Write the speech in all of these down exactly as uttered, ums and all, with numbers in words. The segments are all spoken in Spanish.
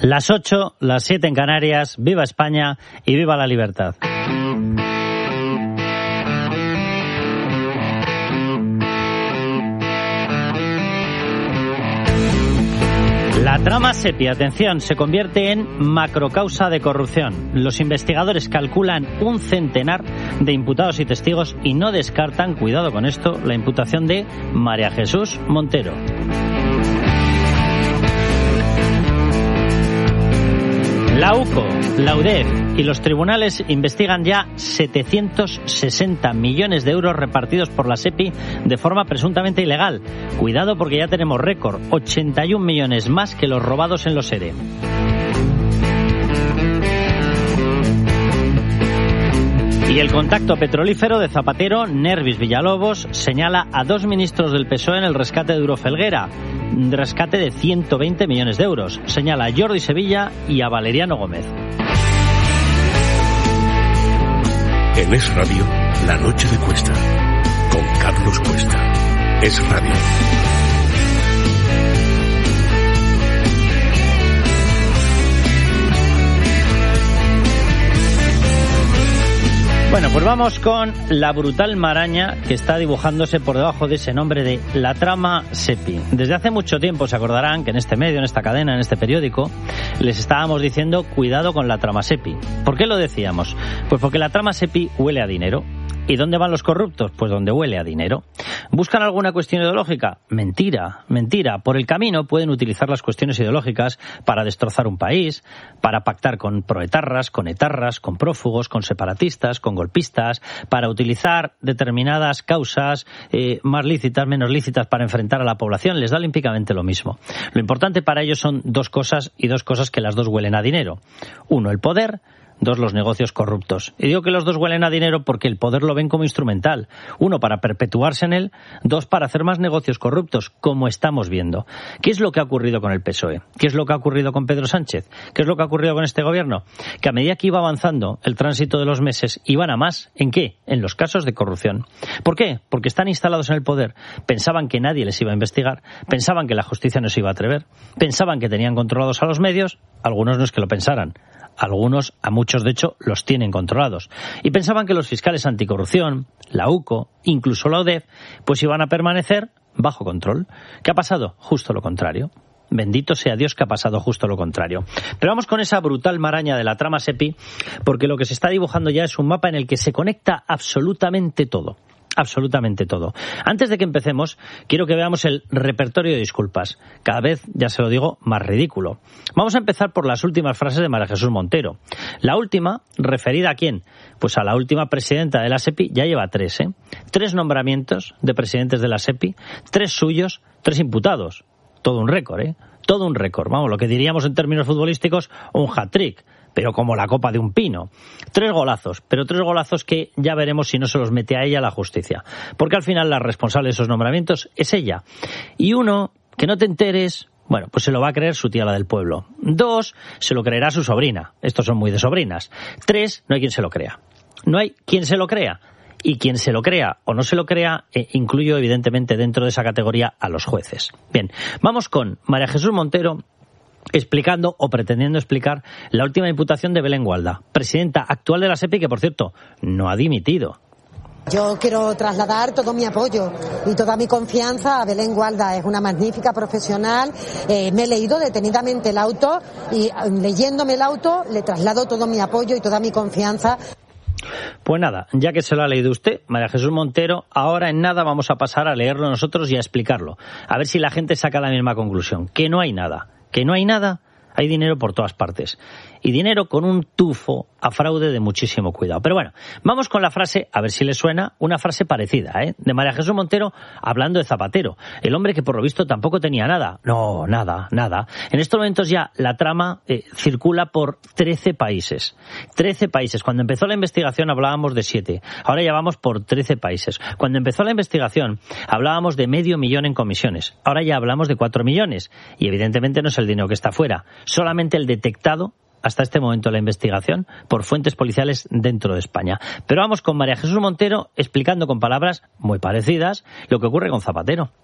Las ocho, las siete en Canarias. Viva España y viva la libertad. La trama SEPI, atención, se convierte en macrocausa de corrupción. Los investigadores calculan un centenar de imputados y testigos y no descartan, cuidado con esto, la imputación de María Jesús Montero. La U C O, la U D E F y los tribunales investigan ya setecientos sesenta millones de euros repartidos por la SEPI de forma presuntamente ilegal. Cuidado porque ya tenemos récord, ochenta y un millones más que los robados en los ERE. Y el contacto petrolífero de Zapatero, Nervis Villalobos, señala a dos ministros del P S O E en el rescate de Duro Felguera. Rescate de ciento veinte millones de euros. Señala a Jordi Sevilla y a Valeriano Gómez. En Es Radio, La Noche de Cuesta, con Carlos Cuesta. Es Radio. Bueno, pues vamos con la brutal maraña que está dibujándose por debajo de ese nombre de la trama SEPI. Desde hace mucho tiempo se acordarán que en este medio, en esta cadena, en este periódico, les estábamos diciendo cuidado con la trama SEPI. ¿Por qué lo decíamos? Pues porque la trama SEPI huele a dinero. ¿Y dónde van los corruptos? Pues donde huele a dinero. ¿Buscan alguna cuestión ideológica? Mentira, mentira. Por el camino pueden utilizar las cuestiones ideológicas para destrozar un país, para pactar con proetarras, con etarras, con prófugos, con separatistas, con golpistas, para utilizar determinadas causas eh, más lícitas, menos lícitas para enfrentar a la población. Les da olímpicamente lo mismo. Lo importante para ellos son dos cosas y dos cosas que las dos huelen a dinero. Uno, el poder. Dos, los negocios corruptos. Y digo que los dos huelen a dinero porque el poder lo ven como instrumental. Uno, para perpetuarse en él. Dos, para hacer más negocios corruptos, como estamos viendo. ¿Qué es lo que ha ocurrido con el P S O E? ¿Qué es lo que ha ocurrido con Pedro Sánchez? ¿Qué es lo que ha ocurrido con este gobierno? Que a medida que iba avanzando el tránsito de los meses, iban a más. ¿En qué? En los casos de corrupción. ¿Por qué? Porque están instalados en el poder. Pensaban que nadie les iba a investigar. Pensaban que la justicia no se iba a atrever. Pensaban que tenían controlados a los medios. Algunos no es que lo pensaran. Algunos, a muchos de hecho, los tienen controlados. Y pensaban que los fiscales anticorrupción, la U C O, incluso la U D E F, pues iban a permanecer bajo control. ¿Qué ha pasado? Justo lo contrario. Bendito sea Dios que ha pasado justo lo contrario. Pero vamos con esa brutal maraña de la trama SEPI, porque lo que se está dibujando ya es un mapa en el que se conecta absolutamente todo. Absolutamente todo. Antes de que empecemos, quiero que veamos el repertorio de disculpas. Cada vez, ya se lo digo, más ridículo. Vamos a empezar por las últimas frases de María Jesús Montero. La última, ¿referida a quién? Pues a la última presidenta de la SEPI, ya lleva tres, ¿eh? Tres nombramientos de presidentes de la SEPI, tres suyos, tres imputados. Todo un récord, ¿eh? Todo un récord. Vamos, lo que diríamos en términos futbolísticos, un hat-trick. Pero como la copa de un pino. Tres golazos, pero tres golazos que ya veremos si no se los mete a ella la justicia. Porque al final la responsable de esos nombramientos es ella. Y uno, que no te enteres, bueno, pues se lo va a creer su tía, la del pueblo. Dos, se lo creerá su sobrina. Estos son muy de sobrinas. Tres, no hay quien se lo crea. No hay quien se lo crea. Y quien se lo crea o no se lo crea, eh, incluyo evidentemente dentro de esa categoría a los jueces. Bien, vamos con María Jesús Montero, explicando o pretendiendo explicar la última imputación de Belén Gualda, presidenta actual de la SEPI, que por cierto no ha dimitido. Yo quiero trasladar todo mi apoyo y toda mi confianza a Belén Gualda. Es una magnífica profesional. Eh, me he leído detenidamente el auto y leyéndome el auto le traslado todo mi apoyo y toda mi confianza. Pues nada, ya que se lo ha leído usted, María Jesús Montero, ahora en nada vamos a pasar a leerlo nosotros y a explicarlo. A ver si la gente saca la misma conclusión, que no hay nada. Que no hay nada, hay dinero por todas partes. Y dinero con un tufo a fraude de muchísimo cuidado. Pero bueno, vamos con la frase, a ver si le suena, una frase parecida, ¿eh? De María Jesús Montero hablando de Zapatero. El hombre que por lo visto tampoco tenía nada. No, nada, nada. En estos momentos ya la trama eh, circula por trece países. trece países. Cuando empezó la investigación hablábamos de siete. Ahora ya vamos por trece países. Cuando empezó la investigación hablábamos de medio millón en comisiones. Ahora ya hablamos de cuatro millones. Y evidentemente no es el dinero que está fuera. Solamente el detectado hasta este momento de la investigación por fuentes policiales dentro de España. Pero vamos con María Jesús Montero explicando con palabras muy parecidas lo que ocurre con Zapatero.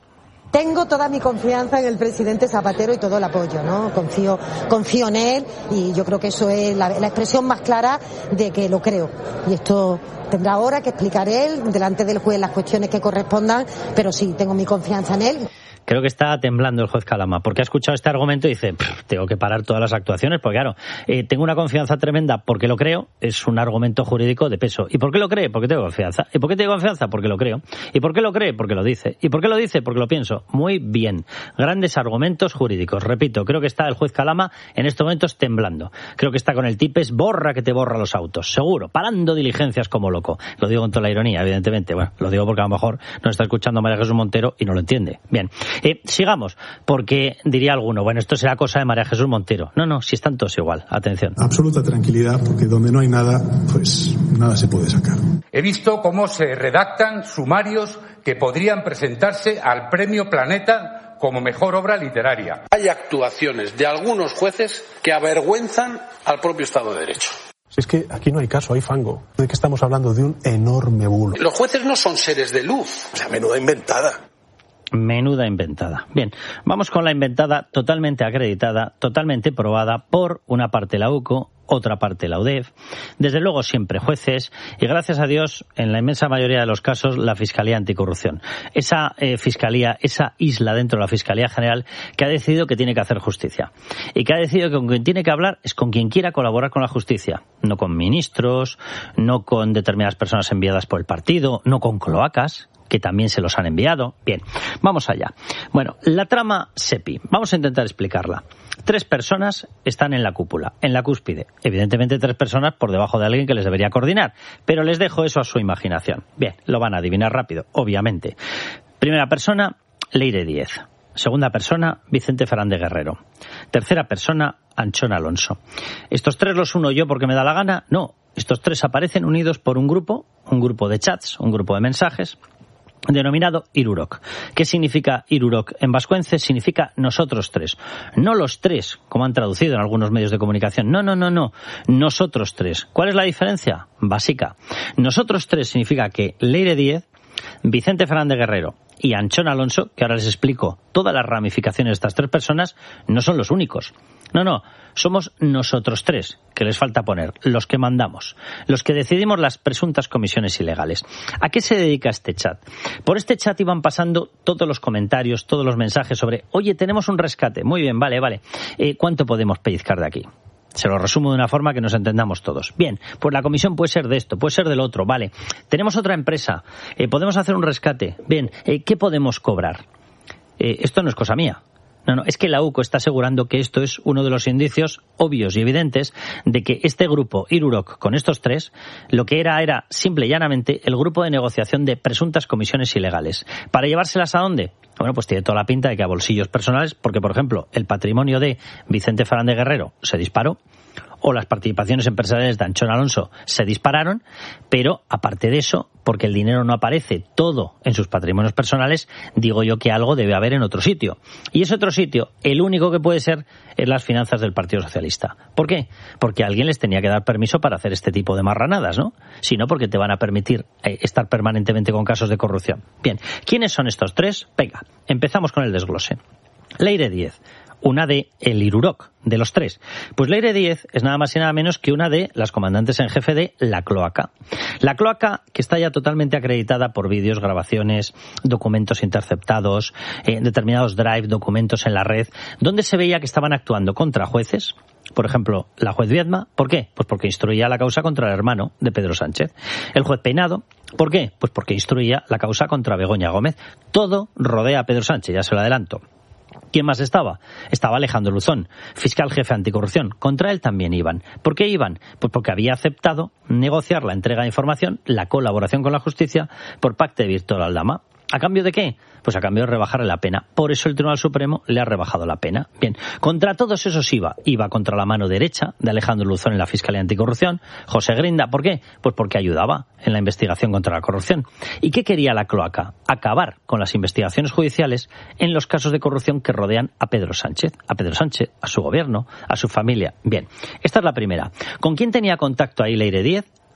Tengo toda mi confianza en el presidente Zapatero y todo el apoyo, ¿no? Confío, confío en él y yo creo que eso es la, la expresión más clara de que lo creo. Y esto tendrá ahora que explicar él delante del juez las cuestiones que correspondan, pero sí, tengo mi confianza en él. Creo que está temblando el juez Calama, porque ha escuchado este argumento y dice, tengo que parar todas las actuaciones, porque claro, eh, tengo una confianza tremenda porque lo creo, es un argumento jurídico de peso. ¿Y por qué lo cree? Porque tengo confianza. ¿Y por qué tengo confianza? Porque lo creo. ¿Y por qué lo cree? Porque lo dice. ¿Y por qué lo dice? Porque lo pienso. Muy bien. Grandes argumentos jurídicos. Repito, creo que está el juez Calama en estos momentos temblando. Creo que está con el tipes borra que te borra los autos. Seguro. Parando diligencias como loco. Lo digo con toda la ironía, evidentemente. Bueno, lo digo porque a lo mejor nos está escuchando María Jesús Montero y no lo entiende. Bien. Eh, sigamos, porque diría alguno, bueno, esto será cosa de María Jesús Montero. No, no, si están todos igual. Atención. Absoluta tranquilidad, porque donde no hay nada, pues nada se puede sacar. He visto cómo se redactan sumarios que podrían presentarse al Premio Planeta como mejor obra literaria. Hay actuaciones de algunos jueces que avergüenzan al propio Estado de Derecho. Es que aquí no hay caso, hay fango. ¿De qué estamos hablando? De un enorme bulo. Los jueces no son seres de luz. O sea, menuda inventada. Menuda inventada. Bien, vamos con la inventada totalmente acreditada, totalmente probada por una parte la U C O, otra parte la U D E F, desde luego siempre jueces y gracias a Dios en la inmensa mayoría de los casos la Fiscalía Anticorrupción. Esa eh, Fiscalía, esa isla dentro de la Fiscalía General que ha decidido que tiene que hacer justicia y que ha decidido que con quien tiene que hablar es con quien quiera colaborar con la justicia, no con ministros, no con determinadas personas enviadas por el partido, no con cloacas, que también se los han enviado. Bien, vamos allá. Bueno, la trama SEPI, vamos a intentar explicarla. Tres personas están en la cúpula, en la cúspide. Evidentemente tres personas por debajo de alguien que les debería coordinar, pero les dejo eso a su imaginación. Bien, lo van a adivinar rápido, obviamente. Primera persona, Leire Díez. Segunda persona, Vicente Fernández Guerrero. Tercera persona, Anchón Alonso. ¿Estos tres los uno yo porque me da la gana? No, estos tres aparecen unidos por un grupo, un grupo de chats, un grupo de mensajes, denominado Irurok. ¿Qué significa Irurok? En vascuence significa nosotros tres. No los tres, como han traducido en algunos medios de comunicación. No, no, no, no. Nosotros tres. ¿Cuál es la diferencia? Básica. Nosotros tres significa que Leire Díez, Vicente Fernández Guerrero y Anchón Alonso, que ahora les explico todas las ramificaciones de estas tres personas, no son los únicos. No, no, somos nosotros tres, que les falta poner, los que mandamos, los que decidimos las presuntas comisiones ilegales. ¿A qué se dedica este chat? Por este chat iban pasando todos los comentarios, todos los mensajes sobre, oye, tenemos un rescate, muy bien, vale, vale, eh, ¿cuánto podemos pellizcar de aquí? Se lo resumo de una forma que nos entendamos todos. Bien, pues la comisión puede ser de esto, puede ser del otro, vale. Tenemos otra empresa, eh, podemos hacer un rescate. Bien, eh, ¿qué podemos cobrar? Eh, esto no es cosa mía. No, no, es que la U C O está asegurando que esto es uno de los indicios obvios y evidentes de que este grupo, Irurok, con estos tres, lo que era era simple y llanamente el grupo de negociación de presuntas comisiones ilegales. ¿Para llevárselas a dónde? Bueno, pues tiene toda la pinta de que a bolsillos personales, porque, por ejemplo, el patrimonio de Vicente Fernández Guerrero se disparó, o las participaciones empresariales de Anchón Alonso se dispararon, pero aparte de eso, porque el dinero no aparece todo en sus patrimonios personales, digo yo que algo debe haber en otro sitio. Y ese otro sitio, el único que puede ser, es las finanzas del Partido Socialista. ¿Por qué? Porque alguien les tenía que dar permiso para hacer este tipo de marranadas, ¿no? Si no, porque te van a permitir eh, estar permanentemente con casos de corrupción. Bien, ¿quiénes son estos tres? Venga, empezamos con el desglose. Leire Díez, una de el Irurok, de los tres. Pues Leire Díez es nada más y nada menos que una de las comandantes en jefe de La Cloaca. La Cloaca, que está ya totalmente acreditada por vídeos, grabaciones, documentos interceptados, eh, determinados drive, documentos en la red, donde se veía que estaban actuando contra jueces. Por ejemplo, la juez Viedma, ¿por qué? Pues porque instruía la causa contra el hermano de Pedro Sánchez. El juez Peinado, ¿por qué? Pues porque instruía la causa contra Begoña Gómez. Todo rodea a Pedro Sánchez, ya se lo adelanto. ¿Quién más estaba? Estaba Alejandro Luzón, fiscal jefe anticorrupción. Contra él también iban. ¿Por qué iban? Pues porque había aceptado negociar la entrega de información, la colaboración con la justicia, por pacto de Virtual Aldama. ¿A cambio de qué? Pues a cambio de rebajarle la pena. Por eso el Tribunal Supremo le ha rebajado la pena. Bien, contra todos esos iba. Iba contra la mano derecha de Alejandro Luzón en la Fiscalía Anticorrupción, José Grinda. ¿Por qué? Pues porque ayudaba en la investigación contra la corrupción. ¿Y qué quería la Cloaca? Acabar con las investigaciones judiciales en los casos de corrupción que rodean a Pedro Sánchez. A Pedro Sánchez, a su gobierno, a su familia. Bien, esta es la primera. ¿Con quién tenía contacto ahí Leire Díez?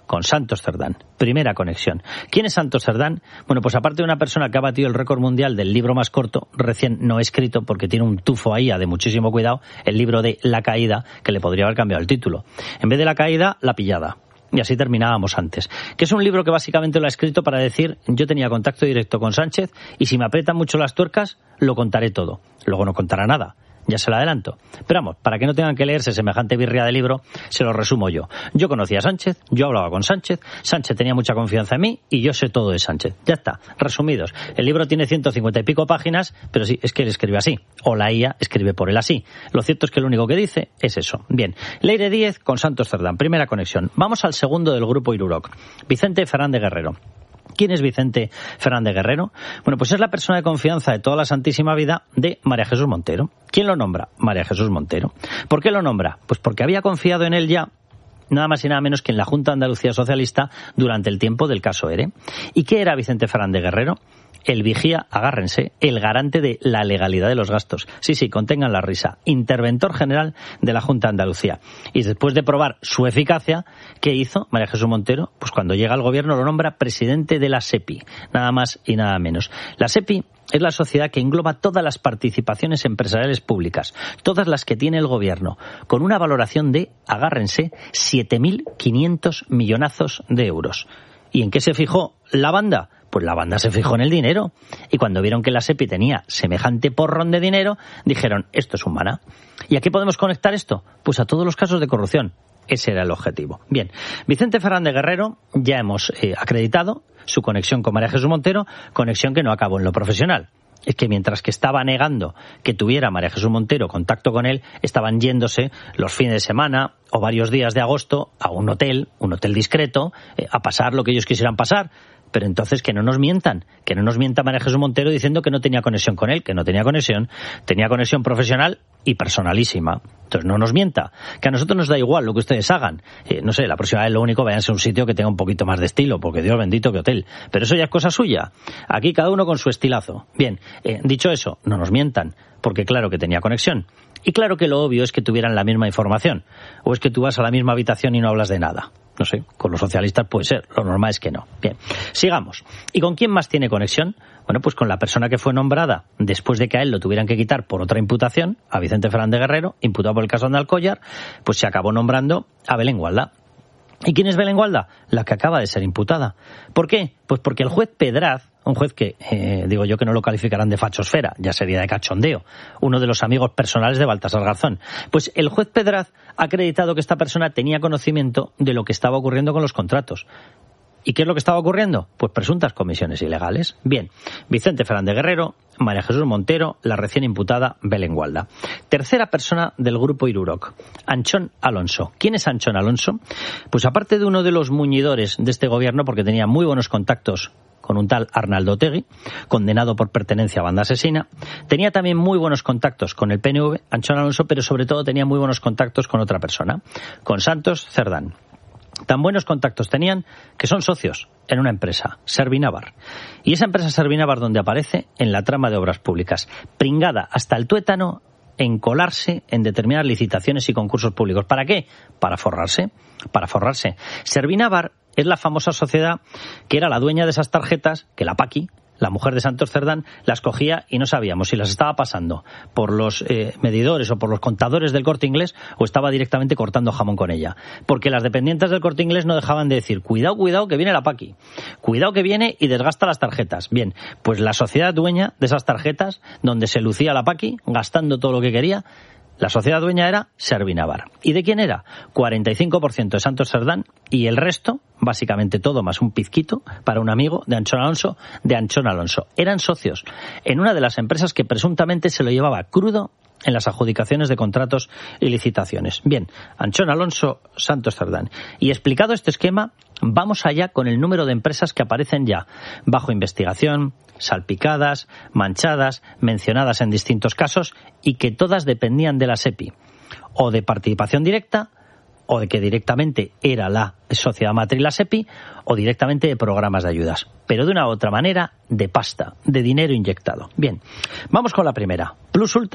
con Santos Cerdán. Primera conexión. ¿Quién es Santos Cerdán? Bueno, pues aparte de una persona que ha batido el récord mundial del libro más corto, recién no escrito, porque tiene un tufo ahí de muchísimo cuidado, el libro de La Caída, que le podría haber cambiado el título. En vez de La Caída, La Pillada. Y así terminábamos antes. Que es un libro que básicamente lo ha escrito para decir, yo tenía contacto directo con Sánchez y si me aprietan mucho las tuercas, lo contaré todo. Luego no contará nada. Ya se lo adelanto. Pero vamos, para que no tengan que leerse semejante birria de libro, se lo resumo yo. Yo conocía a Sánchez, yo hablaba con Sánchez, Sánchez tenía mucha confianza en mí y yo sé todo de Sánchez. Ya está, resumidos. El libro tiene ciento cincuenta y pico páginas, pero sí, es que él escribe así. O la I A escribe por él así. Lo cierto es que lo único que dice es eso. Bien, Leire Díez con Santos Cerdán. Primera conexión. Vamos al segundo del grupo Iruroc. Vicente Fernández Guerrero. ¿Quién es Vicente Fernández Guerrero? Bueno, pues es la persona de confianza de toda la santísima vida de María Jesús Montero. ¿Quién lo nombra? María Jesús Montero. ¿Por qué lo nombra? Pues porque había confiado en él ya, nada más y nada menos que en la Junta de Andalucía Socialista durante el tiempo del caso ERE. ¿Y qué era Vicente Fernández Guerrero? El vigía, agárrense, el garante de la legalidad de los gastos. Sí, sí, contengan la risa. Interventor general de la Junta de Andalucía. Y después de probar su eficacia, ¿qué hizo María Jesús Montero? Pues cuando llega al gobierno lo nombra presidente de la SEPI. Nada más y nada menos. La SEPI es la sociedad que engloba todas las participaciones empresariales públicas, todas las que tiene el gobierno, con una valoración de, agárrense, siete mil quinientos millonazos de euros. ¿Y en qué se fijó la banda? Pues la banda se fijó en el dinero. Y cuando vieron que la SEPI tenía semejante porrón de dinero, dijeron, esto es un maná. ¿Y a qué podemos conectar esto? Pues a todos los casos de corrupción. Ese era el objetivo. Bien, Vicente Fernández Guerrero, ya hemos eh, acreditado su conexión con María Jesús Montero, conexión que no acabó en lo profesional. Es que mientras que estaba negando que tuviera María Jesús Montero contacto con él, estaban yéndose los fines de semana o varios días de agosto a un hotel, un hotel discreto, eh, a pasar lo que ellos quisieran pasar. Pero entonces que no nos mientan, que no nos mienta María Jesús Montero diciendo que no tenía conexión con él, que no tenía conexión, tenía conexión profesional y personalísima. Entonces no nos mienta, que a nosotros nos da igual lo que ustedes hagan. Eh, no sé, la próxima vez lo único, váyanse a un sitio que tenga un poquito más de estilo, porque Dios bendito que hotel. Pero eso ya es cosa suya. Aquí cada uno con su estilazo. Bien, eh, dicho eso, no nos mientan, porque claro que tenía conexión. Y claro que lo obvio es que tuvieran la misma información. O es que tú vas a la misma habitación y no hablas de nada. No sé, con los socialistas puede ser, lo normal es que no. Bien, sigamos. ¿Y con quién más tiene conexión? Bueno, pues con la persona que fue nombrada después de que a él lo tuvieran que quitar por otra imputación, a Vicente Fernández Guerrero, imputado por el caso de Alcollar, pues se acabó nombrando a Belén Gualda. ¿Y quién es Belén Gualda? La que acaba de ser imputada. ¿Por qué? Pues porque el juez Pedraz, un juez que, eh, digo yo que no lo calificarán de fachosfera, ya sería de cachondeo, uno de los amigos personales de Baltasar Garzón, pues el juez Pedraz ha acreditado que esta persona tenía conocimiento de lo que estaba ocurriendo con los contratos. ¿Y qué es lo que estaba ocurriendo? Pues presuntas comisiones ilegales. Bien, Vicente Fernández Guerrero, María Jesús Montero, la recién imputada Belén Gualda. Tercera persona del grupo Iruroc, Anchón Alonso. ¿Quién es Anchón Alonso? Pues aparte de uno de los muñidores de este gobierno, porque tenía muy buenos contactos con un tal Arnaldo Otegi, condenado por pertenencia a banda asesina. Tenía también muy buenos contactos con el P N V, Anchón Alonso, pero sobre todo tenía muy buenos contactos con otra persona, con Santos Cerdán. Tan buenos contactos tenían que son socios en una empresa, Servinavar. Y esa empresa Servinavar donde aparece en la trama de obras públicas, pringada hasta el tuétano en colarse en determinadas licitaciones y concursos públicos. ¿Para qué? Para forrarse. Para forrarse. Servinavar es la famosa sociedad que era la dueña de esas tarjetas, que la Paqui, la mujer de Santos Cerdán, las cogía y no sabíamos si las estaba pasando por los eh, medidores o por los contadores del Corte Inglés o estaba directamente cortando jamón con ella. Porque las dependientes del Corte Inglés no dejaban de decir, cuidado, cuidado, que viene la Paqui. Cuidado que viene y desgasta las tarjetas. Bien, pues la sociedad dueña de esas tarjetas, donde se lucía la Paqui, gastando todo lo que quería, la sociedad dueña era Servinavar. ¿Y de quién era? cuarenta y cinco por ciento de Santos Cerdán y el resto, básicamente todo más un pizquito, para un amigo de Anchón Alonso, de Anchón Alonso. Eran socios en una de las empresas que presuntamente se lo llevaba crudo en las adjudicaciones de contratos y licitaciones. Bien, Anchón Alonso, Santos Cerdán. Y explicado este esquema, vamos allá con el número de empresas que aparecen ya bajo investigación, salpicadas, manchadas, mencionadas en distintos casos y que todas dependían de la SEPI, o de participación directa, o de que directamente era la sociedad matriz la SEPI, o directamente de programas de ayudas. Pero de una u otra manera, de pasta, de dinero inyectado. Bien, vamos con la primera, Plus Ultra.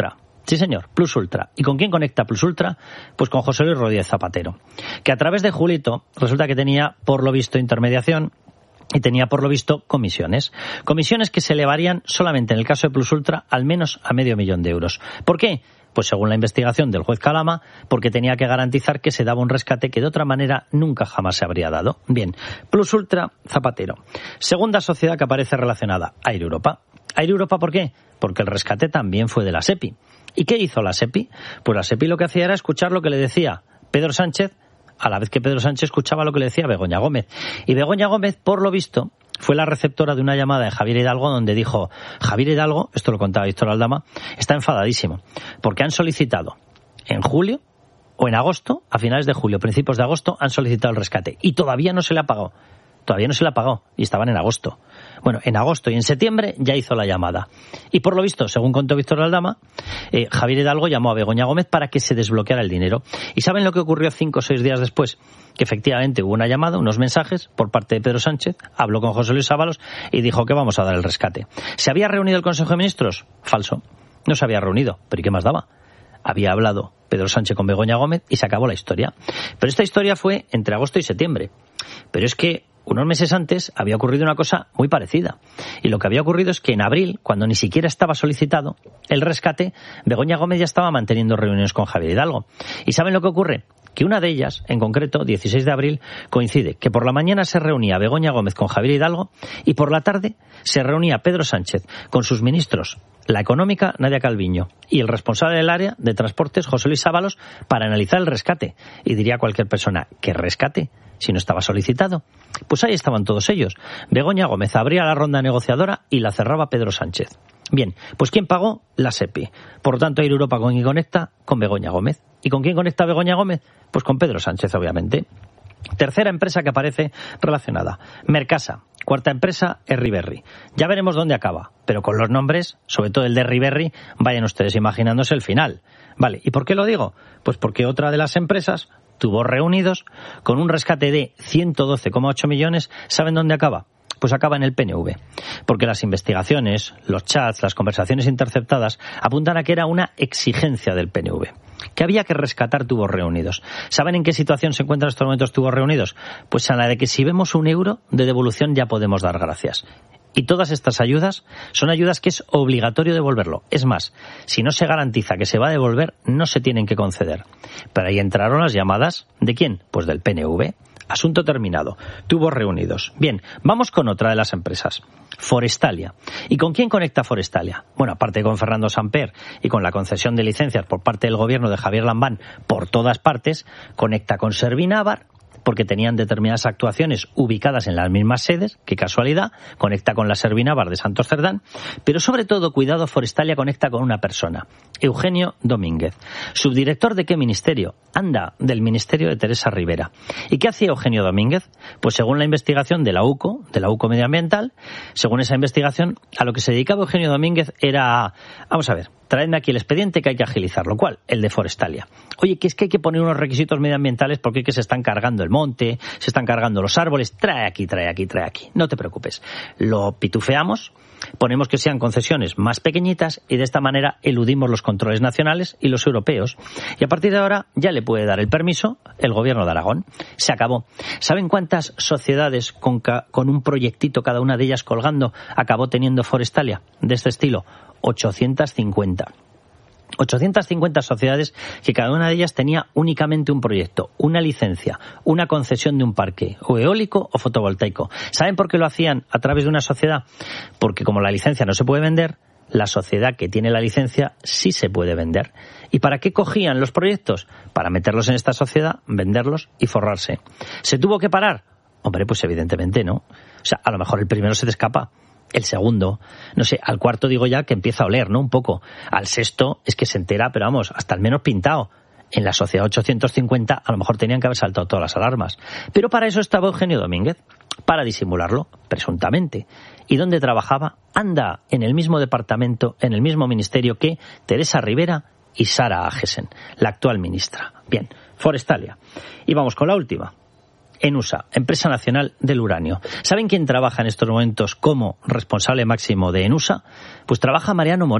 Sí, señor, Plus Ultra. ¿Y con quién conecta Plus Ultra? Pues con José Luis Rodríguez Zapatero, que a través de Julito resulta que tenía, por lo visto, intermediación y tenía, por lo visto, comisiones. Comisiones que se elevarían solamente en el caso de Plus Ultra al menos a medio millón de euros. ¿Por qué? Pues según la investigación del juez Calama, porque tenía que garantizar que se daba un rescate que de otra manera nunca jamás se habría dado. Bien, Plus Ultra, Zapatero. Segunda sociedad que aparece relacionada, Air Europa. Air Europa, ¿por qué? Porque el rescate también fue de la SEPI. ¿Y qué hizo la SEPI? Pues la SEPI lo que hacía era escuchar lo que le decía Pedro Sánchez, a la vez que Pedro Sánchez escuchaba lo que le decía Begoña Gómez. Y Begoña Gómez, por lo visto, fue la receptora de una llamada de Javier Hidalgo donde dijo, Javier Hidalgo, esto lo contaba Víctor Aldama, está enfadadísimo, porque han solicitado en julio o en agosto, a finales de julio, principios de agosto, han solicitado el rescate y todavía no se le ha pagado. Todavía no se la pagó y estaban en agosto. Bueno, en agosto y en septiembre ya hizo la llamada. Y por lo visto, según contó Víctor Aldama, eh, Javier Hidalgo llamó a Begoña Gómez para que se desbloqueara el dinero. ¿Y saben lo que ocurrió cinco o seis días después? Que efectivamente hubo una llamada, unos mensajes por parte de Pedro Sánchez, habló con José Luis Ábalos y dijo que vamos a dar el rescate. ¿Se había reunido el Consejo de Ministros? Falso. No se había reunido. ¿Pero y qué más daba? Había hablado Pedro Sánchez con Begoña Gómez y se acabó la historia. Pero esta historia fue entre agosto y septiembre. Pero es que unos meses antes había ocurrido una cosa muy parecida. Y lo que había ocurrido es que en abril, cuando ni siquiera estaba solicitado el rescate, Begoña Gómez ya estaba manteniendo reuniones con Javier Hidalgo. ¿Y saben lo que ocurre? Que una de ellas, en concreto, dieciséis de abril, coincide que por la mañana se reunía Begoña Gómez con Javier Hidalgo y por la tarde se reunía Pedro Sánchez con sus ministros, la económica Nadia Calviño y el responsable del área de transportes, José Luis Ábalos, para analizar el rescate. Y diría cualquier persona, ¿qué rescate? Si no estaba solicitado. Pues ahí estaban todos ellos. Begoña Gómez abría la ronda negociadora y la cerraba Pedro Sánchez. Bien, pues ¿quién pagó? La SEPI. Por lo tanto, Air Europa, ¿con quién conecta? Con Begoña Gómez. ¿Y con quién conecta Begoña Gómez? Pues con Pedro Sánchez, obviamente. Tercera empresa que aparece relacionada, Mercasa. Cuarta empresa, Erriberri. Ya veremos dónde acaba, pero con los nombres, sobre todo el de Erriberri, vayan ustedes imaginándose el final. Vale, ¿y por qué lo digo? Pues porque otra de las empresas tuvo reunidos con un rescate de ciento doce coma ocho millones. ¿Saben dónde acaba? Pues acaba en el P N V. Porque las investigaciones, los chats, las conversaciones interceptadas apuntan a que era una exigencia del P N V. Que había que rescatar tubos reunidos. ¿Saben en qué situación se encuentran en estos momentos tubos reunidos? Pues en la de que si vemos un euro de devolución ya podemos dar gracias. Y todas estas ayudas son ayudas que es obligatorio devolverlo. Es más, si no se garantiza que se va a devolver, no se tienen que conceder. Pero ahí entraron las llamadas, ¿de quién? Pues del P N V. Asunto terminado. Tubos reunidos. Bien, vamos con otra de las empresas. Forestalia. ¿Y con quién conecta Forestalia? Bueno, aparte con Fernando Samper y con la concesión de licencias por parte del gobierno de Javier Lambán por todas partes, conecta con Servinávar, porque tenían determinadas actuaciones ubicadas en las mismas sedes, qué casualidad, conecta con la Servinávar de Santos Cerdán, pero sobre todo, cuidado, Forestalia conecta con una persona, Eugenio Domínguez. ¿Subdirector de qué ministerio? Anda, del ministerio de Teresa Rivera. ¿Y qué hacía Eugenio Domínguez? Pues según la investigación de la UCO, de la UCO Medioambiental, según esa investigación, a lo que se dedicaba Eugenio Domínguez era, vamos a ver, traedme aquí el expediente que hay que agilizarlo. ¿Cuál? El de Forestalia. Oye, que es que hay que poner unos requisitos medioambientales porque es que se están cargando el monte, se están cargando los árboles. Trae aquí, trae aquí, trae aquí. No te preocupes. Lo pitufeamos, ponemos que sean concesiones más pequeñitas y de esta manera eludimos los controles nacionales y los europeos. Y a partir de ahora ya le puede dar el permiso el gobierno de Aragón. Se acabó. ¿Saben cuántas sociedades con, ca- con un proyectito, cada una de ellas colgando, acabó teniendo Forestalia de este estilo? ochocientas cincuenta. ochocientas cincuenta sociedades que cada una de ellas tenía únicamente un proyecto, una licencia, una concesión de un parque, o eólico o fotovoltaico. ¿Saben por qué lo hacían a través de una sociedad? Porque como la licencia no se puede vender, la sociedad que tiene la licencia sí se puede vender. ¿Y para qué cogían los proyectos? Para meterlos en esta sociedad, venderlos y forrarse. ¿Se tuvo que parar? Hombre, pues evidentemente no. O sea, a lo mejor el primero se te escapa. El segundo, no sé, al cuarto digo ya que empieza a oler, ¿no? Un poco. Al sexto es que se entera, pero vamos, hasta el menos pintado. En la sociedad ochocientos cincuenta a lo mejor tenían que haber saltado todas las alarmas. Pero para eso estaba Eugenio Domínguez, para disimularlo, presuntamente. ¿Y dónde trabajaba? Anda, en el mismo departamento, en el mismo ministerio que Teresa Rivera y Sara Agesen, la actual ministra. Bien, Forestalia. Y vamos con la última. ENUSA, Empresa Nacional del Uranio. ¿Saben quién trabaja en estos momentos como responsable máximo de ENUSA? Pues trabaja Mariano Moreno,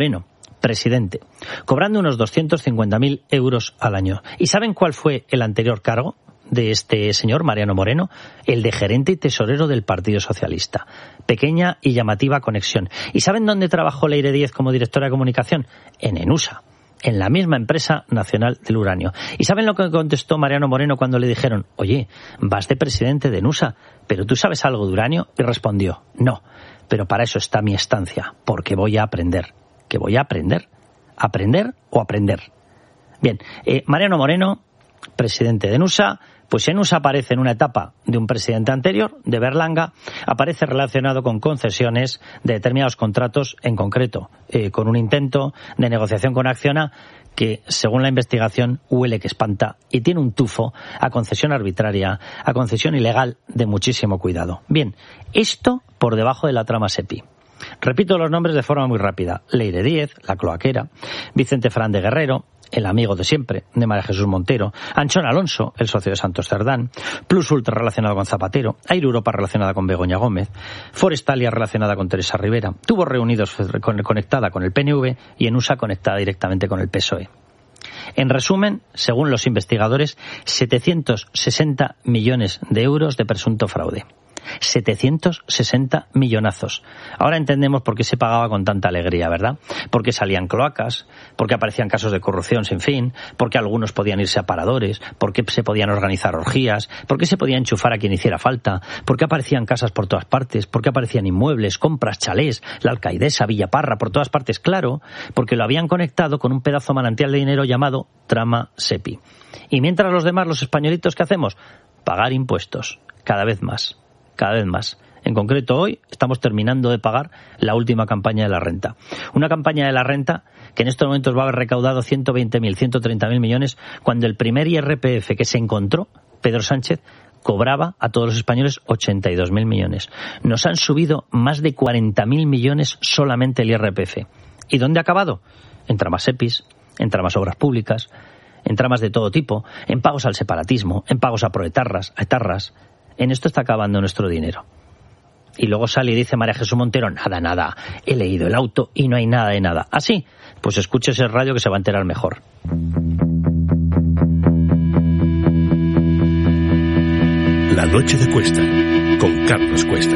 presidente, cobrando unos doscientos cincuenta mil euros al año. ¿Y saben cuál fue el anterior cargo de este señor, Mariano Moreno? El de gerente y tesorero del Partido Socialista. Pequeña y llamativa conexión. ¿Y saben dónde trabajó Leire Díez como directora de comunicación? En ENUSA, en la misma empresa nacional del uranio. ¿Y saben lo que contestó Mariano Moreno cuando le dijeron: oye, vas de presidente de ENUSA, pero tú sabes algo de uranio? Y respondió: no, pero para eso está mi estancia, porque voy a aprender. ¿Qué voy a aprender? ¿Aprender o aprender? Bien, eh, Mariano Moreno, presidente de ENUSA. Pues ENUSA aparece en una etapa de un presidente anterior, de Berlanga, aparece relacionado con concesiones de determinados contratos, en concreto, eh, con un intento de negociación con Acciona que, según la investigación, huele que espanta y tiene un tufo a concesión arbitraria, a concesión ilegal de muchísimo cuidado. Bien, esto por debajo de la trama SEPI. Repito los nombres de forma muy rápida: Leire Díez, la cloaquera; Vicente Fernández Guerrero, el amigo de siempre de María Jesús Montero; Anchón Alonso, el socio de Santos Cerdán; Plus Ultra relacionado con Zapatero; Air Europa relacionada con Begoña Gómez; Forestalia relacionada con Teresa Rivera; Tubos Reunidos conectada con el P N V y ENUSA conectada directamente con el P S O E. En resumen, según los investigadores, setecientos sesenta millones de euros de presunto fraude. setecientos sesenta millonazos. Ahora entendemos por qué se pagaba con tanta alegría, ¿verdad? Porque salían cloacas, porque aparecían casos de corrupción sin fin, porque algunos podían irse a paradores, porque se podían organizar orgías, porque se podía enchufar a quien hiciera falta, porque aparecían casas por todas partes, porque aparecían inmuebles, compras, chalés, la Alcaidesa, Villaparra, por todas partes, claro, porque lo habían conectado con un pedazo manantial de dinero llamado trama SEPI. Y mientras los demás, los españolitos, ¿qué hacemos? Pagar impuestos, cada vez más. Cada vez más. En concreto, hoy estamos terminando de pagar la última campaña de la renta. Una campaña de la renta que en estos momentos va a haber recaudado ciento veinte mil, ciento treinta mil millones, cuando el primer I R P F que se encontró, Pedro Sánchez, cobraba a todos los españoles ochenta y dos mil millones. Nos han subido más de cuarenta mil millones solamente el I R P F. ¿Y dónde ha acabado? En tramas SEPIs, en tramas obras públicas, en tramas de todo tipo, en pagos al separatismo, en pagos a proetarras, a etarras. En esto está acabando nuestro dinero. Y luego sale y dice María Jesús Montero: nada, nada, he leído el auto y no hay nada de nada. ¿Ah, sí? Pues escúchese el radio que se va a enterar mejor. La noche de Cuesta, con Carlos Cuesta.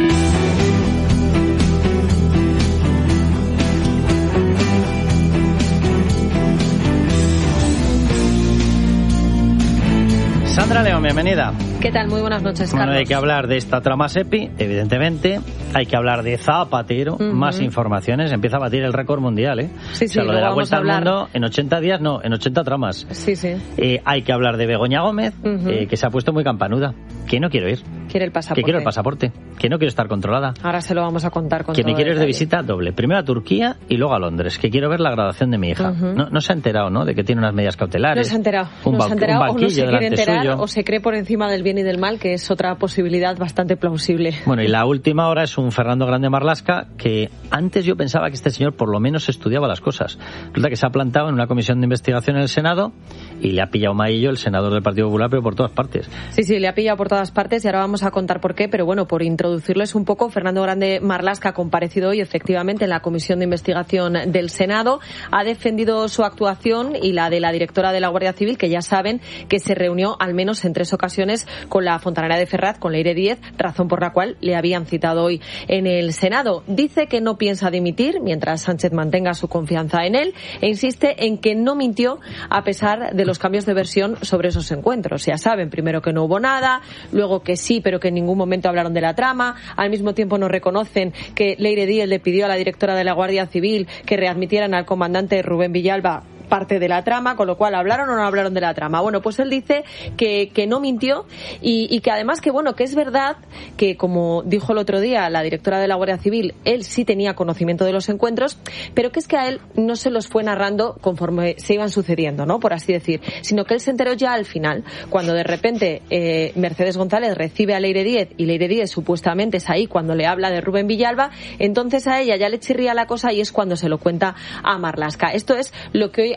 Sandra León, bienvenida. ¿Qué tal? Muy buenas noches, Carlos. Bueno, hay que hablar de esta trama SEPI, evidentemente. Hay que hablar de Zapatero, uh-huh. Más informaciones. Empieza a batir el récord mundial, ¿eh? Sí, sí, o sea, lo de la vuelta al hablar... mundo en ochenta días, no, en ochenta tramas. Sí, sí. Eh, hay que hablar de Begoña Gómez, uh-huh. eh, que se ha puesto muy campanuda. Que no quiero ir. Quiere el pasaporte. Que quiero el pasaporte. Que no quiero estar controlada. Ahora se lo vamos a contar con Que todo me quiero ir de detalle. visita doble. Primero a Turquía y luego a Londres. Que quiero ver la graduación de mi hija. Uh-huh. No, no se ha enterado, ¿no? De que tiene unas medidas cautelares. No se ha enterado. Un, no se ha enterado un banquillo o no se quiere enterar suyo. O se cree por encima del bien y del mal, que es otra posibilidad bastante plausible. Bueno, y la última hora es un Fernando Grande Marlaska que antes yo pensaba que este señor por lo menos estudiaba las cosas. Resulta que se ha plantado en una comisión de investigación en el Senado y le ha pillado Maillo, el senador del Partido Popular, pero por todas partes. Sí, sí, le ha pillado por todas partes y ahora vamos a contar por qué, pero bueno, por introducirles un poco, Fernando Grande Marlaska ha comparecido hoy efectivamente en la comisión de investigación del Senado, ha defendido su actuación y la de la directora de la Guardia Civil, que ya saben que se reunió al menos en tres ocasiones con la fontanera de Ferraz, con Leire Díez, razón por la cual le habían citado hoy en el Senado. Dice que no piensa dimitir mientras Sánchez mantenga su confianza en él e insiste en que no mintió a pesar de los cambios de versión sobre esos encuentros. Ya saben, primero que no hubo nada, luego que sí, pero que en ningún momento hablaron de la trama. Al mismo tiempo nos reconocen que Leire Díez le pidió a la directora de la Guardia Civil que readmitieran al comandante Rubén Villalba parte de la trama, con lo cual ¿hablaron o no hablaron de la trama? Bueno, pues él dice que, que no mintió y, y que además que bueno, que es verdad que, como dijo el otro día la directora de la Guardia Civil, él sí tenía conocimiento de los encuentros, pero que es que a él no se los fue narrando conforme se iban sucediendo, ¿no? Por así decir, sino que él se enteró ya al final, cuando de repente eh, Mercedes González recibe a Leire Díez y Leire Díez supuestamente es ahí cuando le habla de Rubén Villalba, entonces a ella ya le chirría la cosa y es cuando se lo cuenta a Marlaska. Esto es lo que hoy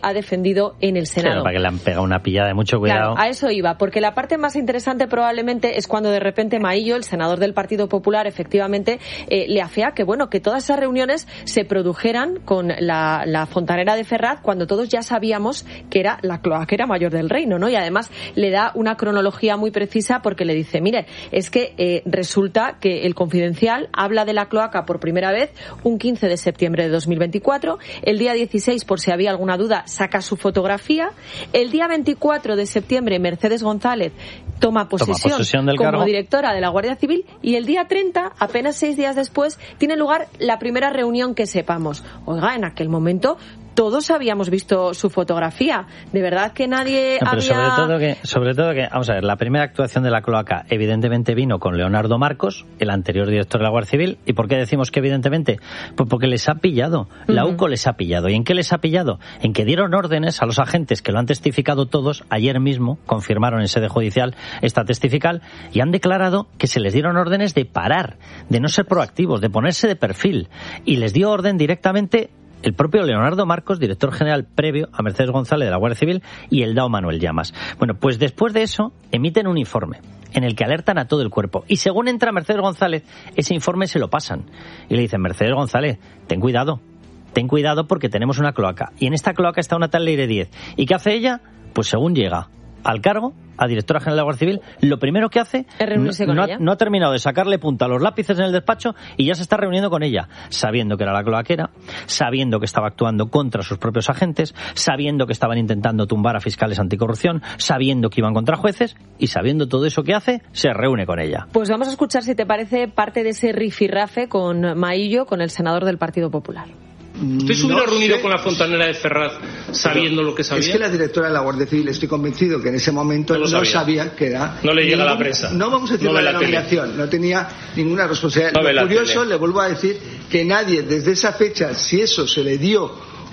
ha defendido en el Senado. Claro, para que le han pegado una pillada de mucho cuidado. Claro, a eso iba, porque la parte más interesante probablemente es cuando de repente Maillo, el senador del Partido Popular, efectivamente eh, le afea que bueno que todas esas reuniones se produjeran con la, la fontanera de Ferraz cuando todos ya sabíamos que era la cloaquera mayor del reino, ¿no? Y además le da una cronología muy precisa porque le dice, mire, es que eh, resulta que el Confidencial habla de la cloaca por primera vez un quince de septiembre de dos mil veinticuatro, el día dieciséis, por si había alguna duda, saca su fotografía, el día veinticuatro de septiembre Mercedes González toma posesión, toma posesión del como cargo. directora de la Guardia Civil y el día treinta, apenas seis días después, tiene lugar la primera reunión que sepamos. Oiga, en aquel momento todos habíamos visto su fotografía. De verdad que nadie no, pero había... sobre todo que, sobre todo que, vamos a ver, la primera actuación de la cloaca evidentemente vino con Leonardo Marcos, el anterior director de la Guardia Civil. ¿Y por qué decimos que evidentemente? Pues porque les ha pillado. La Uh-huh. U C O les ha pillado. ¿Y en qué les ha pillado? En que dieron órdenes a los agentes que lo han testificado todos. Ayer mismo confirmaron en sede judicial esta testifical y han declarado que se les dieron órdenes de parar, de no ser proactivos, de ponerse de perfil. Y les dio orden directamente el propio Leonardo Marcos, director general previo a Mercedes González de la Guardia Civil, y el D A O Manuel Llamas. Bueno, pues después de eso emiten un informe en el que alertan a todo el cuerpo. Y según entra Mercedes González, ese informe se lo pasan. Y le dicen, Mercedes González, ten cuidado, ten cuidado porque tenemos una cloaca. Y en esta cloaca está una tal Leire Díez. ¿Y qué hace ella? Pues según llega al cargo, a directora general de la Guardia Civil, lo primero que hace es reunirse con no, ella. no ha terminado de sacarle punta a los lápices en el despacho y ya se está reuniendo con ella, sabiendo que era la cloaquera, sabiendo que estaba actuando contra sus propios agentes, sabiendo que estaban intentando tumbar a fiscales anticorrupción, sabiendo que iban contra jueces y sabiendo todo eso que hace, se reúne con ella. Pues vamos a escuchar, si te parece, parte de ese rifirrafe con Maillo, con el senador del Partido Popular. ¿Usted se hubiera no reunido sé. con la fontanera de Ferraz sabiendo Pero lo que sabía? Es que la directora de la Guardia Civil, estoy convencido que en ese momento No no, lo sabía. sabía que era... No le llega ningún- a la prensa. No vamos a decir No la ve la denominación, no tenía ninguna responsabilidad. No ve Lo la curioso, tele. le vuelvo a decir, que nadie desde esa fecha, si eso se le dio,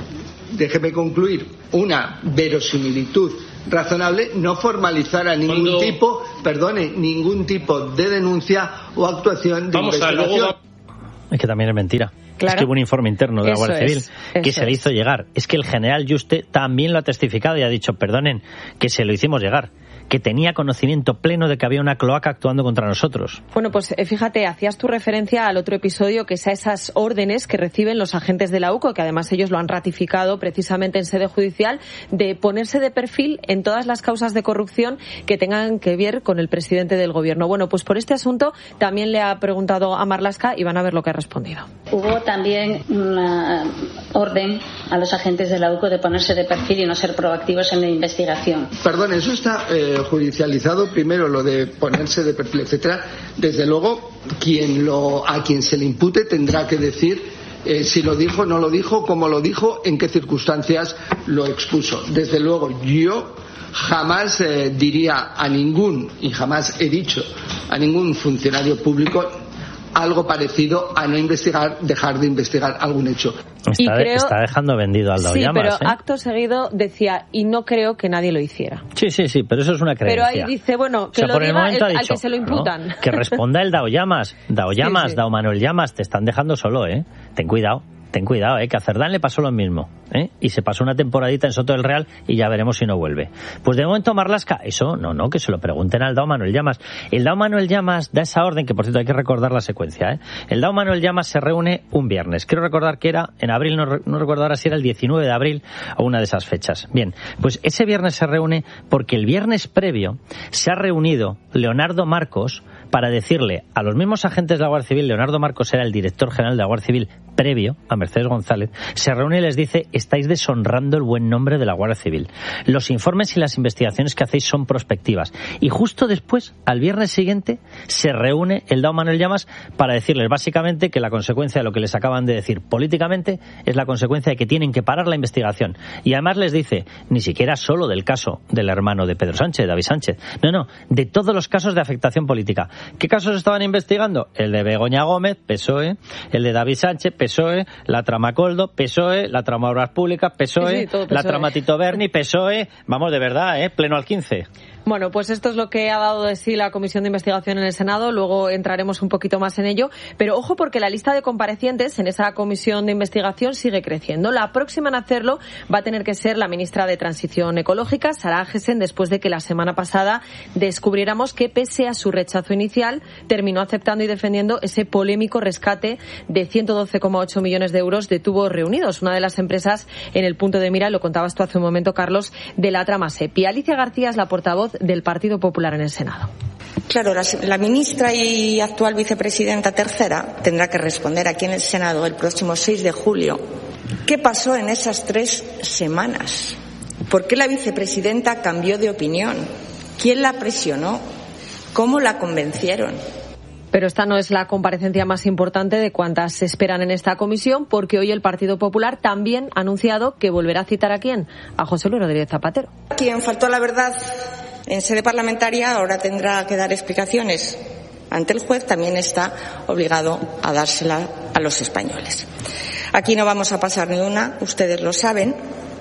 déjeme concluir, una verosimilitud razonable, no formalizara ningún Cuando- tipo, perdone, ningún tipo de denuncia o actuación de Vamos a investigación. luego... Es que también es mentira. Claro. Es que hubo un informe interno de la Eso Guardia es, Civil que eso se le es. hizo llegar. Es que el general Juste también lo ha testificado y ha dicho, perdonen, que se lo hicimos llegar, que tenía conocimiento pleno de que había una cloaca actuando contra nosotros. Bueno, pues eh, fíjate, hacías tu referencia al otro episodio, que es a esas órdenes que reciben los agentes de la U C O, que además ellos lo han ratificado precisamente en sede judicial, de ponerse de perfil en todas las causas de corrupción que tengan que ver con el presidente del gobierno. Bueno, pues por este asunto también le ha preguntado a Marlaska y van a ver lo que ha respondido. Hubo también una orden a los agentes de la U C O de ponerse de perfil y no ser proactivos en la investigación. Perdón, eso está eh, judicializado, primero lo de ponerse de perfil, etcétera. Desde luego, quien lo, a quien se le impute tendrá que decir eh, si lo dijo, no lo dijo, cómo lo dijo, en qué circunstancias lo expuso. Desde luego, yo jamás eh, diría a ningún, y jamás he dicho a ningún funcionario público algo parecido a no investigar, dejar de investigar algún hecho. Está, Y creo- está dejando vendido al D A O Sí, Llamas, pero ¿eh? acto seguido decía, y no creo que nadie lo hiciera. Sí, sí, sí, pero eso es una creencia. Pero ahí dice, bueno, que O sea, lo por el diga momento el- ha al dicho, que se lo imputan. ¿no? Que responda el D A O Llamas. D A O Llamas, Sí, sí. D A O Manuel Llamas, te están dejando solo, ¿eh? Ten cuidado, ten cuidado, ¿eh? Que a Cerdán le pasó lo mismo, ¿eh? Y se pasó una temporadita en Soto del Real y ya veremos si no vuelve. Pues de momento Marlaska, eso, no, no, que se lo pregunten al D A O Manuel Llamas. El D A O Manuel Llamas da esa orden, que por cierto hay que recordar la secuencia, ¿eh? El D A O Manuel Llamas se reúne un viernes. Quiero recordar que era en abril, no, no recuerdo ahora si era el diecinueve de abril o una de esas fechas. Bien, pues ese viernes se reúne porque el viernes previo se ha reunido Leonardo Marcos para decirle a los mismos agentes de la Guardia Civil, Leonardo Marcos era el director general de la Guardia Civil previo a Mercedes González, se reúne y les dice, estáis deshonrando el buen nombre de la Guardia Civil. Los informes y las investigaciones que hacéis son prospectivas. Y justo después, al viernes siguiente, se reúne el D A O Manuel Llamas para decirles básicamente que la consecuencia de lo que les acaban de decir políticamente es la consecuencia de que tienen que parar la investigación. Y además les dice, ni siquiera solo del caso del hermano de Pedro Sánchez, David Sánchez, no, no, de todos los casos de afectación política. ¿Qué casos estaban investigando? El de Begoña Gómez, P S O E, el de David Sánchez, P S O E, la trama Coldo, P S O E, la trama Obras Públicas, P S O E, Sí, sí, todo P S O E. la trama Tito Berni, P S O E, vamos de verdad, ¿eh? Pleno al quince. Bueno, pues esto es lo que ha dado de sí la Comisión de Investigación en el Senado. Luego entraremos un poquito más en ello. Pero ojo, porque la lista de comparecientes en esa Comisión de Investigación sigue creciendo. La próxima en hacerlo va a tener que ser la ministra de Transición Ecológica, Sara Agesen, después de que la semana pasada descubriéramos que, pese a su rechazo inicial, terminó aceptando y defendiendo ese polémico rescate de ciento doce coma ocho millones de euros de Tubos Reunidos, una de las empresas en el punto de mira, lo contabas tú hace un momento, Carlos, de la trama SEPI. Alicia García es la portavoz del Partido Popular en el Senado. Claro, la, la ministra y actual vicepresidenta tercera tendrá que responder aquí en el Senado el próximo seis de julio. ¿Qué pasó en esas tres semanas? ¿Por qué la vicepresidenta cambió de opinión? ¿Quién la presionó? ¿Cómo la convencieron? Pero esta no es la comparecencia más importante de cuantas se esperan en esta comisión, porque hoy el Partido Popular también ha anunciado que volverá a citar a quién, a José Luis Rodríguez Zapatero. Quien faltó a la verdad en sede parlamentaria ahora tendrá que dar explicaciones ante el juez, también está obligado a dársela a los españoles. Aquí no vamos a pasar ni una, ustedes lo saben,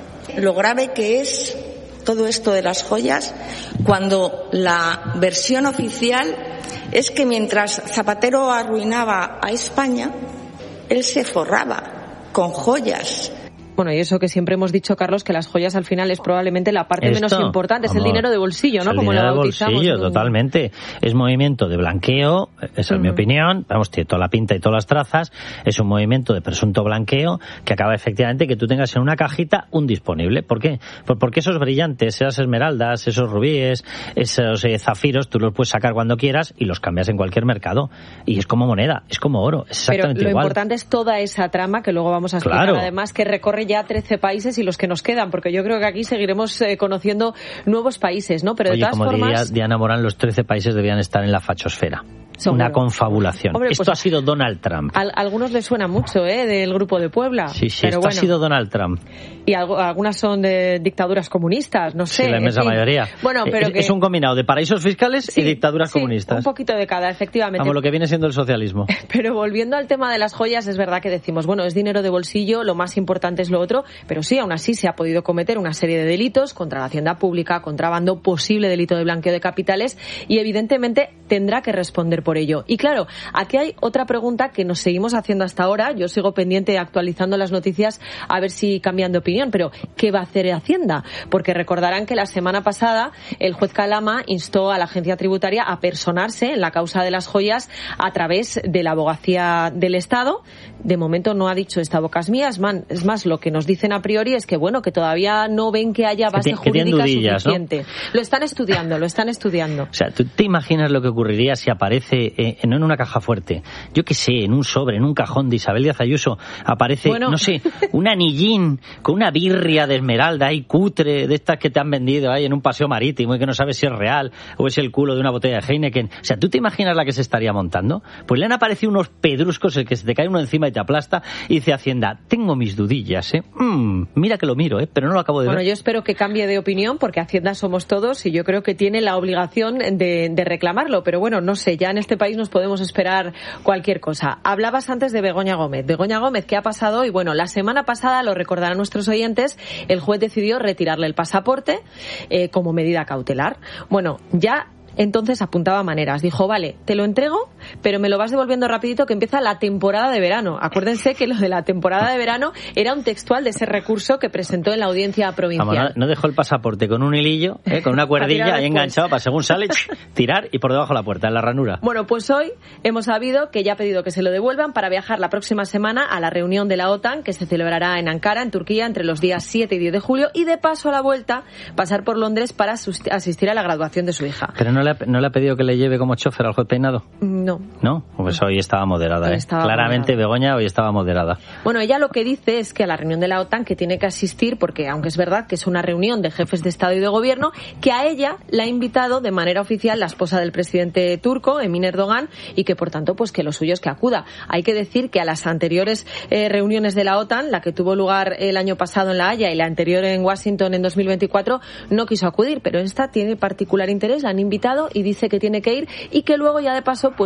lo grave que es todo esto de las joyas, cuando la versión oficial es que mientras Zapatero arruinaba a España, él se forraba con joyas. Bueno, y eso que siempre hemos dicho, Carlos, que las joyas al final es probablemente la parte Esto, menos importante, es vamos, el dinero de bolsillo, ¿no? El Como dinero lo de bautizamos. bolsillo, un... totalmente. Es movimiento de blanqueo, esa es uh-huh. mi opinión, vamos, tiene toda la pinta y todas las trazas, es un movimiento de presunto blanqueo que acaba efectivamente que tú tengas en una cajita un disponible. ¿Por qué? Pues porque esos brillantes, esas esmeraldas, esos rubíes, esos eh, zafiros, tú los puedes sacar cuando quieras y los cambias en cualquier mercado. Y es como moneda, es como oro, es exactamente Pero lo igual. importante es toda esa trama que luego vamos a explicar, claro. además, que recorre ya trece países y los que nos quedan, porque yo creo que aquí seguiremos eh, conociendo nuevos países, ¿no? Pero Oye, de todas como formas... diría Diana Morán, los trece países debían estar en la fachosfera. Seguro. Una confabulación. Hombre, esto pues, ha sido Donald Trump. A, a algunos les suena mucho, ¿eh? Del Grupo de Puebla. Sí, sí, pero esto bueno. ha sido Donald Trump. Y algo, algunas son de dictaduras comunistas, no sé. Sí, la inmensa en fin. mayoría. Bueno, pero es, que... es un combinado de paraísos fiscales sí, y dictaduras sí, comunistas. Un poquito de cada, efectivamente. Vamos, lo que viene siendo el socialismo. Pero volviendo al tema de las joyas, es verdad que decimos, bueno, es dinero de bolsillo, lo más importante es lo otro, pero sí, aún así se ha podido cometer una serie de delitos contra la hacienda pública, contrabando, posible delito de blanqueo de capitales, y evidentemente tendrá que responder por ello. Y claro, aquí hay otra pregunta que nos seguimos haciendo hasta ahora. Yo sigo pendiente actualizando las noticias a ver si cambian de opinión, pero ¿qué va a hacer Hacienda? Porque recordarán que la semana pasada el juez Calama instó a la agencia tributaria a personarse en la causa de las joyas a través de la abogacía del Estado. De momento no ha dicho esta boca es mía, es más, lo que nos dicen a priori es que bueno, que todavía no ven que haya base que jurídica dudillas, suficiente. ¿no? Lo están estudiando, lo están estudiando. O sea, ¿tú te imaginas lo que ocurriría si aparece, eh, no en una caja fuerte, yo qué sé, en un sobre, en un cajón de Isabel Díaz Ayuso, aparece, bueno. no sé, un anillín con una birria de esmeralda ahí cutre, de estas que te han vendido ahí en un paseo marítimo y que no sabes si es real o es el culo de una botella de Heineken? O sea, ¿tú te imaginas la que se estaría montando? Pues le han aparecido unos pedruscos, el que se te cae uno encima y te aplasta, y dice Hacienda, tengo mis dudillas, ¿eh? Mm, mira que lo miro, ¿eh? Pero no lo acabo de bueno, ver. Bueno, yo espero que cambie de opinión, porque Hacienda somos todos y yo creo que tiene la obligación de, de reclamarlo, pero bueno, no sé, ya en este país nos podemos esperar cualquier cosa. Hablabas antes de Begoña Gómez. Begoña Gómez, ¿qué ha pasado? Y bueno, la semana pasada, lo recordarán nuestros oyentes, el juez decidió retirarle el pasaporte eh, como medida cautelar. Bueno, ya entonces apuntaba maneras. Dijo, vale, te lo entrego, pero me lo vas devolviendo rapidito que empieza la temporada de verano. Acuérdense que lo de la temporada de verano era un textual de ese recurso que presentó en la audiencia provincial. Vamos, no, no dejó el pasaporte con un hilillo, ¿eh? Con una cuerdilla ahí enganchado para según sale, tirar y por debajo de la puerta, en la ranura. Bueno, pues hoy hemos sabido que ya ha pedido que se lo devuelvan para viajar la próxima semana a la reunión de la OTAN que se celebrará en Ankara, en Turquía, entre los días siete y diez de julio, y de paso a la vuelta pasar por Londres para asistir a la graduación de su hija. Pero no le ha, no le ha pedido que le lleve como chofer al juez Peinado. No. ¿No? Pues hoy estaba moderada, Hoy ¿eh? estaba Claramente moderada. Begoña hoy estaba moderada. Bueno, ella lo que dice es que a la reunión de la OTAN que tiene que asistir, porque aunque es verdad que es una reunión de jefes de Estado y de Gobierno, que a ella la ha invitado de manera oficial la esposa del presidente turco, Emin Erdogan, y que por tanto pues que lo suyo es que acuda. Hay que decir que a las anteriores eh, reuniones de la OTAN, la que tuvo lugar el año pasado en La Haya y la anterior en Washington en dos mil veinticuatro, no quiso acudir, pero esta tiene particular interés, la han invitado y dice que tiene que ir y que luego ya de paso pues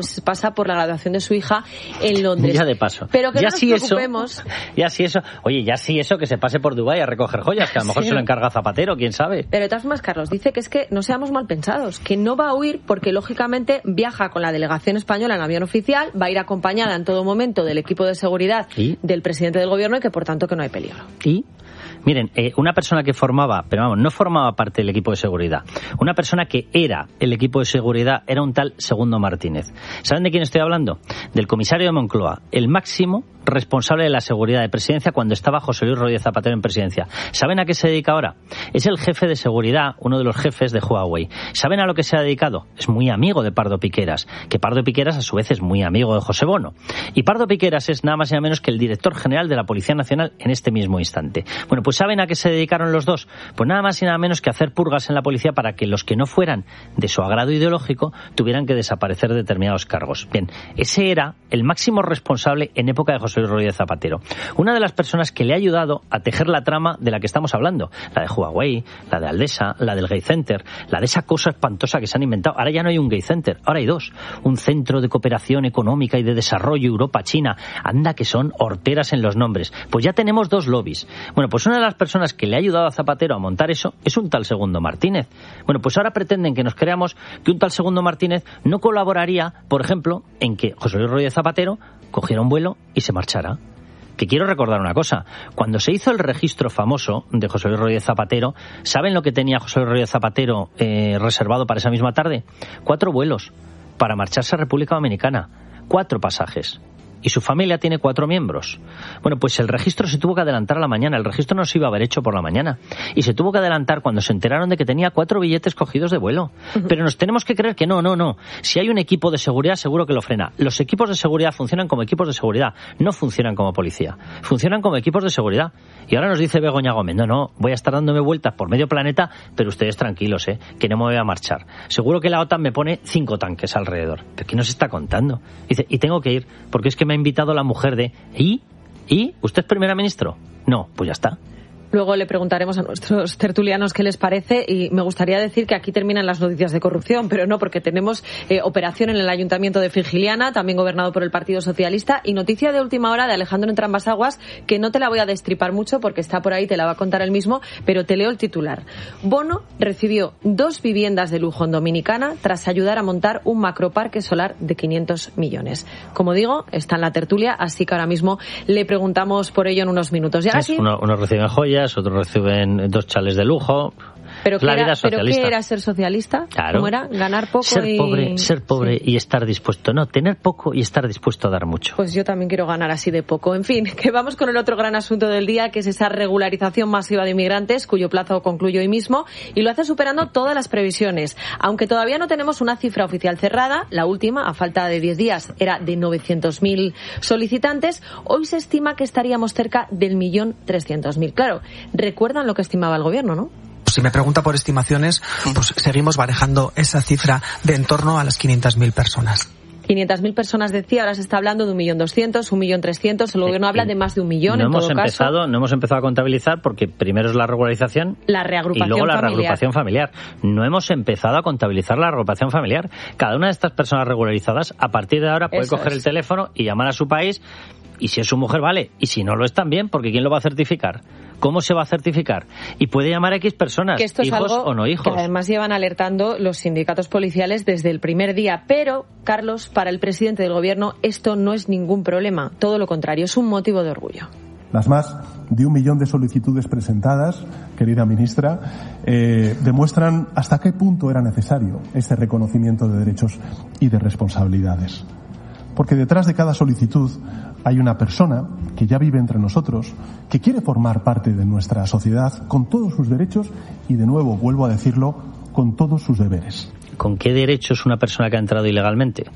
pues pasa por la graduación de su hija en Londres. Ya de paso. Pero que ya no nos sí preocupemos. Eso, ya sí eso. Oye, ya sí eso que se pase por Dubái a recoger joyas, que a lo mejor sí. se lo encarga Zapatero, quién sabe. Pero de todas formas, Carlos, dice que es que no seamos mal pensados, que no va a huir porque lógicamente viaja con la delegación española en avión oficial, va a ir acompañada en todo momento del equipo de seguridad ¿Y? del presidente del gobierno y que por tanto que no hay peligro. ¿Y? Miren, eh, una persona que formaba, pero vamos, no formaba parte del equipo de seguridad, una persona que era el equipo de seguridad era un tal Segundo Martínez. ¿Saben de quién estoy hablando? Del comisario de Moncloa, el máximo responsable de la seguridad de Presidencia cuando estaba José Luis Rodríguez Zapatero en Presidencia. ¿Saben a qué se dedica ahora? Es el jefe de seguridad, uno de los jefes de Huawei. ¿Saben a lo que se ha dedicado? Es muy amigo de Pardo Piqueras, que Pardo Piqueras a su vez es muy amigo de José Bono. Y Pardo Piqueras es nada más y nada menos que el director general de la Policía Nacional en este mismo instante. Bueno, pues ¿saben a qué se dedicaron los dos? Pues nada más y nada menos que a hacer purgas en la policía para que los que no fueran de su agrado ideológico tuvieran que desaparecer determinados cargos. Bien, ese era el máximo responsable en época de José Luis Rodríguez Zapatero. Una de las personas que le ha ayudado a tejer la trama de la que estamos hablando, la de Huawei, la de Aldesa, la del Gay Center, la de esa cosa espantosa que se han inventado. Ahora ya no hay un Gay Center, ahora hay dos. Un centro de cooperación económica y de desarrollo Europa-China. Anda que son horteras en los nombres. Pues ya tenemos dos lobbies. Bueno, pues una de las personas que le ha ayudado a Zapatero a montar eso es un tal Segundo Martínez. Bueno, pues ahora pretenden que nos creamos que un tal Segundo Martínez no colaboraría, por ejemplo, en que José Luis Rodríguez Zapatero cogiera un vuelo y se marchara. Que quiero recordar una cosa, cuando se hizo el registro famoso de José Luis Rodríguez Zapatero, ¿saben lo que tenía José Luis Rodríguez Zapatero eh, reservado para esa misma tarde? Cuatro vuelos para marcharse a República Dominicana, cuatro pasajes. Y su familia tiene cuatro miembros. Bueno, pues el registro se tuvo que adelantar a la mañana. El registro no se iba a haber hecho por la mañana. Y se tuvo que adelantar cuando se enteraron de que tenía cuatro billetes cogidos de vuelo. Pero nos tenemos que creer que no, no, no. Si hay un equipo de seguridad, seguro que lo frena. Los equipos de seguridad funcionan como equipos de seguridad. No funcionan como policía. Funcionan como equipos de seguridad. Y ahora nos dice Begoña Gómez, no, no, voy a estar dándome vueltas por medio planeta, pero ustedes tranquilos, ¿eh? Que no me voy a marchar. Seguro que la OTAN me pone cinco tanques alrededor. ¿Pero qué nos está contando? Dice, y tengo que ir, porque es que me ha invitado la mujer de... ¿Y? ¿Y? ¿Usted es primera ministro? No, pues ya está. Luego le preguntaremos a nuestros tertulianos qué les parece y me gustaría decir que aquí terminan las noticias de corrupción, pero no, porque tenemos eh, operación en el Ayuntamiento de Frigiliana, también gobernado por el Partido Socialista, y noticia de última hora de Alejandro Entrambas-Aguas, que no te la voy a destripar mucho porque está por ahí, te la va a contar él mismo, pero te leo el titular. Bono recibió dos viviendas de lujo en Dominicana tras ayudar a montar un macroparque solar de quinientos millones. Como digo, está en la tertulia, así que ahora mismo le preguntamos por ello en unos minutos. Y ahora sí, uno, uno reciben joyas, otros reciben dos chales de lujo. ¿Pero qué, la era, vida ¿Pero socialista. qué era ser socialista? Claro. ¿Cómo era? Ganar poco ser y... Pobre, ser pobre sí. Y estar dispuesto. No, tener poco y estar dispuesto a dar mucho. Pues yo también quiero ganar así de poco. En fin, que vamos con el otro gran asunto del día, que es esa regularización masiva de inmigrantes, cuyo plazo concluye hoy mismo, y lo hace superando todas las previsiones. Aunque todavía no tenemos una cifra oficial cerrada, la última, a falta de diez días, era de novecientos mil solicitantes, hoy se estima que estaríamos cerca del millón trescientos mil. Claro, recuerdan lo que estimaba el gobierno, ¿no? Si me pregunta por estimaciones, pues seguimos barajando esa cifra de en torno a las quinientas mil personas. quinientas mil personas decía, ahora se está hablando de un millón doscientos, un millón trescientos, el gobierno habla de más de un millón no en todo hemos empezado, caso. No hemos empezado a contabilizar porque primero es la regularización la reagrupación y luego la familiar. reagrupación familiar. No hemos empezado a contabilizar la reagrupación familiar. Cada una de estas personas regularizadas, a partir de ahora, puede Eso coger es. el teléfono y llamar a su país, y si es su mujer, vale, y si no lo es también, porque ¿quién lo va a certificar? ¿Cómo se va a certificar? Y puede llamar a X personas, que esto es hijos algo o no hijos. Que además llevan alertando los sindicatos policiales desde el primer día. Pero, Carlos, para el presidente del gobierno esto no es ningún problema. Todo lo contrario, es un motivo de orgullo. Las más de un millón de solicitudes presentadas, querida ministra, eh, demuestran hasta qué punto era necesario este reconocimiento de derechos y de responsabilidades. Porque detrás de cada solicitud hay una persona que ya vive entre nosotros, que quiere formar parte de nuestra sociedad con todos sus derechos y, de nuevo, vuelvo a decirlo, con todos sus deberes. ¿Con qué derechos una persona que ha entrado ilegalmente?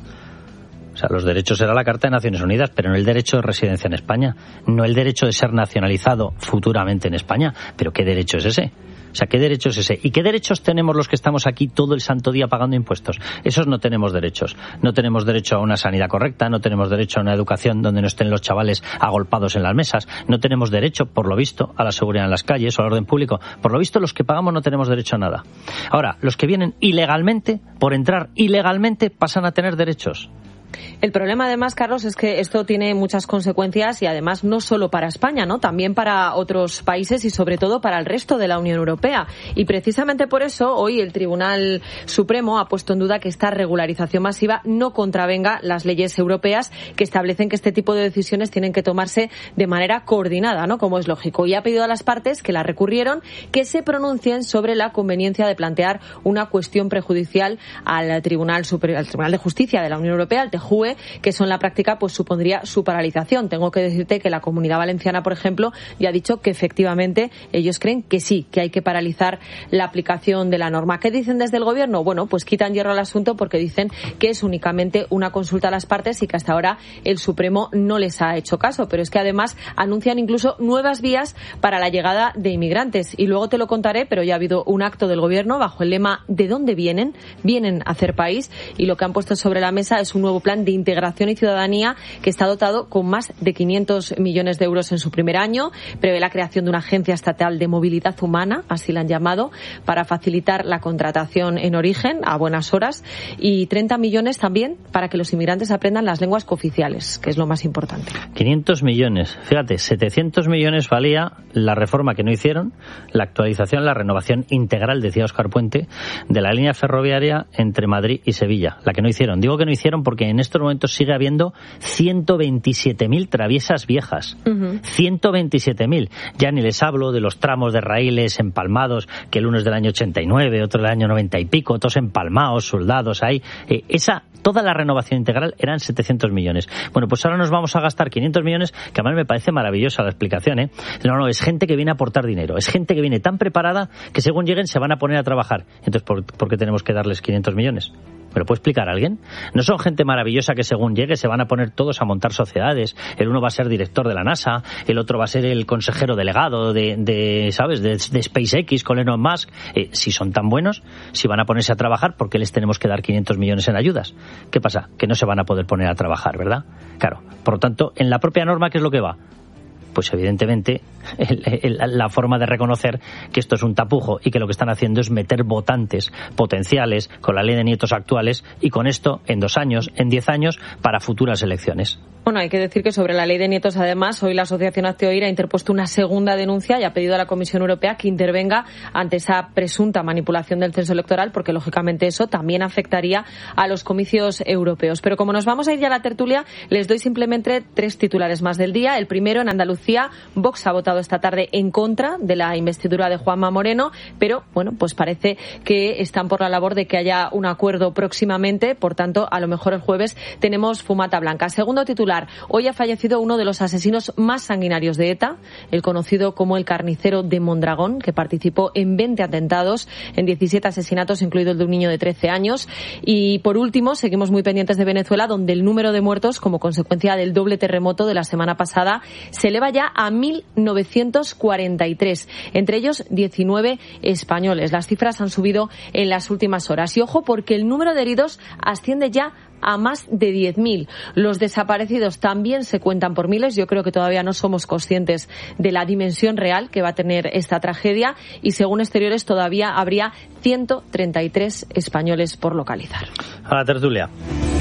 O sea, los derechos será la Carta de Naciones Unidas, pero no el derecho de residencia en España, no el derecho de ser nacionalizado futuramente en España. ¿Pero qué derecho es ese? O sea, ¿qué derecho es ese? ¿Y qué derechos tenemos los que estamos aquí todo el santo día pagando impuestos? Esos no tenemos derechos. No tenemos derecho a una sanidad correcta, no tenemos derecho a una educación donde no estén los chavales agolpados en las mesas, no tenemos derecho, por lo visto, a la seguridad en las calles o al orden público. Por lo visto, los que pagamos no tenemos derecho a nada. Ahora, los que vienen ilegalmente, por entrar ilegalmente, pasan a tener derechos. El problema, además, Carlos, es que esto tiene muchas consecuencias y, además, no solo para España, ¿no? También para otros países y, sobre todo, para el resto de la Unión Europea. Y, precisamente por eso, hoy el Tribunal Supremo ha puesto en duda que esta regularización masiva no contravenga las leyes europeas que establecen que este tipo de decisiones tienen que tomarse de manera coordinada, ¿no? Como es lógico. Y ha pedido a las partes que la recurrieron que se pronuncien sobre la conveniencia de plantear una cuestión prejudicial al Tribunal Superior, al Tribunal de Justicia de la Unión Europea, al T J U E, que eso en la práctica pues supondría su paralización. Tengo que decirte que la Comunidad Valenciana, por ejemplo, ya ha dicho que efectivamente ellos creen que sí, que hay que paralizar la aplicación de la norma. ¿Qué dicen desde el Gobierno? Bueno, pues quitan hierro al asunto porque dicen que es únicamente una consulta a las partes y que hasta ahora el Supremo no les ha hecho caso. Pero es que además anuncian incluso nuevas vías para la llegada de inmigrantes. Y luego te lo contaré, pero ya ha habido un acto del Gobierno bajo el lema ¿de dónde vienen? Vienen a hacer país, y lo que han puesto sobre la mesa es un nuevo plan de integración y ciudadanía que está dotado con más de quinientos millones de euros en su primer año. Prevé la creación de una agencia estatal de movilidad humana, así la han llamado, para facilitar la contratación en origen a buenas horas, y treinta millones también para que los inmigrantes aprendan las lenguas cooficiales, que es lo más importante. quinientos millones. Fíjate, setecientos millones valía la reforma que no hicieron, la actualización, la renovación integral, decía Óscar Puente, de la línea ferroviaria entre Madrid y Sevilla, la que no hicieron. Digo que no hicieron porque en estos momentos sigue habiendo ciento veintisiete mil traviesas viejas. Uh-huh. ciento veintisiete mil. Ya ni les hablo de los tramos de raíles empalmados, que el uno es del año ochenta y nueve, otro del año noventa y pico, otros empalmados, soldados ahí. Eh, esa, toda la renovación integral eran setecientos millones. Bueno, pues ahora nos vamos a gastar quinientos millones, que además me parece maravillosa la explicación, ¿eh? No, no, es gente que viene a aportar dinero. Es gente que viene tan preparada que según lleguen se van a poner a trabajar. Entonces, ¿por, ¿por qué tenemos que darles quinientos millones? ¿Me lo puede explicar alguien? No son gente maravillosa que según llegue se van a poner todos a montar sociedades. El uno va a ser director de la NASA, el otro va a ser el consejero delegado de, de ¿sabes?, de, de SpaceX con Elon Musk. Eh, si son tan buenos, si van a ponerse a trabajar, ¿por qué les tenemos que dar quinientos millones en ayudas? ¿Qué pasa? Que no se van a poder poner a trabajar, ¿verdad? Claro. Por lo tanto, en la propia norma, ¿qué es lo que va? Pues evidentemente el, el, la forma de reconocer que esto es un tapujo y que lo que están haciendo es meter votantes potenciales con la ley de nietos actuales, y con esto en dos años, en diez años, para futuras elecciones. Bueno, hay que decir que sobre la ley de nietos, además, hoy la Asociación Hazte Oír ha interpuesto una segunda denuncia y ha pedido a la Comisión Europea que intervenga ante esa presunta manipulación del censo electoral, porque lógicamente eso también afectaría a los comicios europeos. Pero como nos vamos a ir ya a la tertulia, les doy simplemente tres titulares más del día. El primero, en Andalucía, Vox ha votado esta tarde en contra de la investidura de Juanma Moreno, pero bueno, pues parece que están por la labor de que haya un acuerdo próximamente. Por tanto, a lo mejor el jueves tenemos fumata blanca. Segundo titular, hoy ha fallecido uno de los asesinos más sanguinarios de ETA, el conocido como el carnicero de Mondragón, que participó en veinte atentados, en diecisiete asesinatos, incluido el de un niño de trece años. Y por último, seguimos muy pendientes de Venezuela, donde el número de muertos como consecuencia del doble terremoto de la semana pasada se eleva ya a mil novecientos cuarenta y tres, entre ellos diecinueve españoles. Las cifras han subido en las últimas horas. Y ojo, porque el número de heridos asciende ya a más de diez mil. Los desaparecidos también se cuentan por miles. Yo creo que todavía no somos conscientes de la dimensión real que va a tener esta tragedia, y según Exteriores todavía habría ciento treinta y tres españoles por localizar. A la tertulia.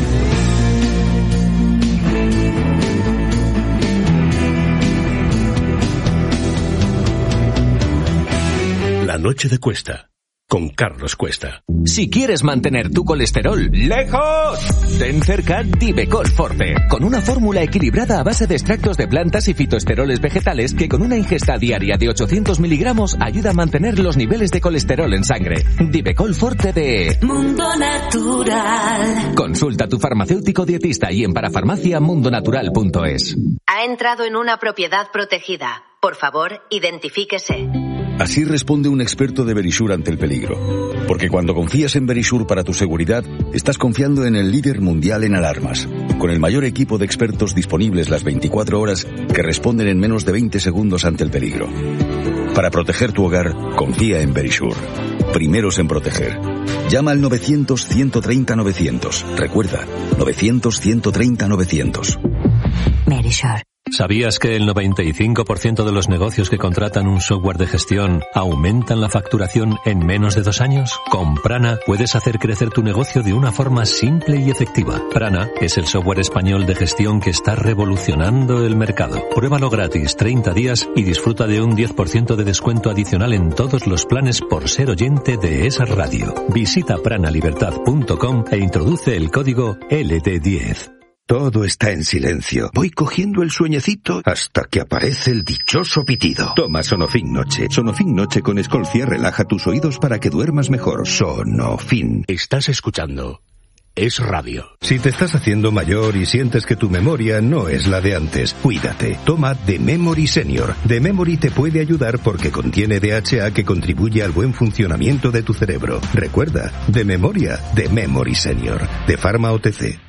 La noche de Cuesta, con Carlos Cuesta. Si quieres mantener tu colesterol lejos, ten cerca Divecol Forte, con una fórmula equilibrada a base de extractos de plantas y fitoesteroles vegetales que con una ingesta diaria de ochocientos miligramos ayuda a mantener los niveles de colesterol en sangre. Divecol Forte de Mundo Natural. Consulta a tu farmacéutico dietista y en parafarmacia mundonatural punto es. Ha entrado en una propiedad protegida. Por favor, identifíquese. Así responde un experto de Verisure ante el peligro. Porque cuando confías en Verisure para tu seguridad, estás confiando en el líder mundial en alarmas, con el mayor equipo de expertos disponibles las veinticuatro horas que responden en menos de veinte segundos ante el peligro. Para proteger tu hogar, confía en Verisure. Primeros en proteger. Llama al novecientos, ciento treinta, novecientos. Recuerda, novecientos, ciento treinta, novecientos. Verisure. ¿Sabías que el noventa y cinco por ciento de los negocios que contratan un software de gestión aumentan la facturación en menos de dos años? Con Prana puedes hacer crecer tu negocio de una forma simple y efectiva. Prana es el software español de gestión que está revolucionando el mercado. Pruébalo gratis treinta días y disfruta de un diez por ciento de descuento adicional en todos los planes por ser oyente de esa radio. Visita pranalibertad punto com e introduce el código L D diez. Todo está en silencio. Voy cogiendo el sueñecito hasta que aparece el dichoso pitido. Toma Sonofin Noche. Sonofin Noche con Escolcia relaja tus oídos para que duermas mejor. Sonofin. Estás escuchando Es Radio. Si te estás haciendo mayor y sientes que tu memoria no es la de antes, cuídate. Toma The Memory Senior. The Memory te puede ayudar porque contiene D H A que contribuye al buen funcionamiento de tu cerebro. Recuerda, de memoria, The Memory Senior. De Pharma O T C.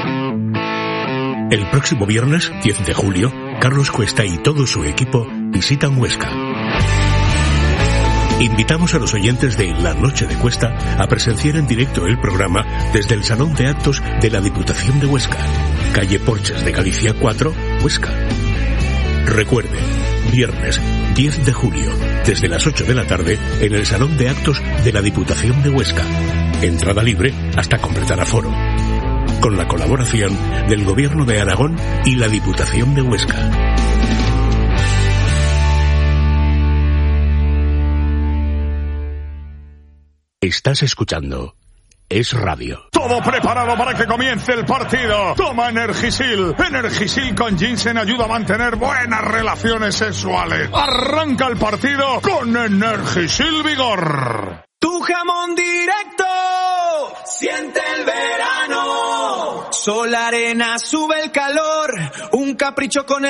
El próximo viernes, diez de julio, Carlos Cuesta y todo su equipo visitan Huesca. Invitamos a los oyentes de La Noche de Cuesta a presenciar en directo el programa desde el Salón de Actos de la Diputación de Huesca, calle Porches de Galicia cuatro, Huesca. Recuerde, viernes diez de julio, desde las ocho de la tarde, en el Salón de Actos de la Diputación de Huesca. Entrada libre hasta completar aforo. Con la colaboración del Gobierno de Aragón y la Diputación de Huesca. Estás escuchando Es Radio. Todo preparado para que comience el partido. Toma Energisil. Energisil con ginseng ayuda a mantener buenas relaciones sexuales. Arranca el partido con Energisil Vigor. Tu jamón directo, siente el verano. Sol Arena sube el calor, un capricho con el